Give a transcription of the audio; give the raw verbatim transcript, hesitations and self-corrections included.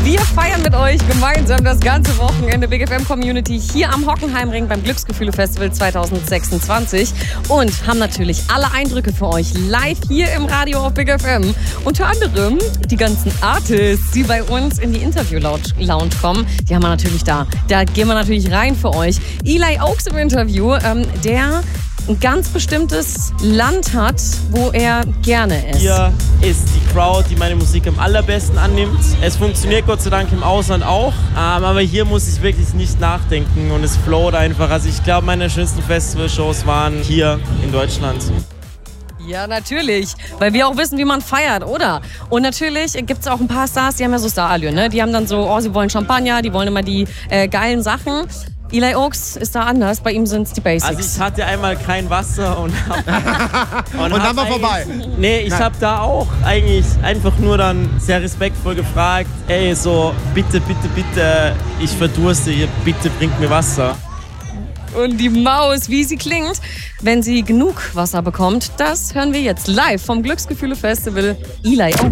Wir feiern mit euch gemeinsam das ganze Wochenende Big F M Community hier am Hockenheimring beim Glücksgefühle Festival zwanzig sechsundzwanzig und haben natürlich alle Eindrücke für euch live hier im Radio auf Big F M. Unter anderem die ganzen Artists, die bei uns in die Interview-Lounge kommen. Die haben wir natürlich da. Da gehen wir natürlich rein für euch. Eli Oaks im Interview, ähm, der ein ganz bestimmtes Land hat, wo er gerne ist. Hier ist die Crowd, die meine Musik am allerbesten annimmt. Es funktioniert Gott sei Dank im Ausland auch, ähm, aber hier muss ich wirklich nicht nachdenken und es float einfach. Also ich glaube, meine schönsten Festivalshows waren hier in Deutschland. Ja, natürlich, weil wir auch wissen, wie man feiert, oder? Und natürlich gibt es auch ein paar Stars, die haben ja so Starallüren, ne? Die haben dann so, oh, sie wollen Champagner, die wollen immer die äh, geilen Sachen. Eli Oaks ist da anders, bei ihm sind es die Basics. Also ich hatte einmal kein Wasser und hab, und, und dann war vorbei. Nee, ich habe da auch eigentlich einfach nur dann sehr respektvoll gefragt, ey, so bitte, bitte, bitte, ich verdurste hier, bitte bringt mir Wasser. Und die Maus, wie sie klingt, wenn sie genug Wasser bekommt, das hören wir jetzt live vom Glücksgefühle Festival. Eli Oaks.